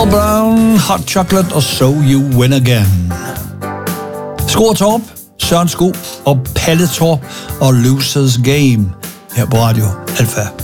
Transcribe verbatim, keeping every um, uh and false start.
Bobby Brown, Hot Chocolate og So You Win Again. Sko og Torp, Søren Sko og Palle Torp og Losers Game her på Radio Alpha.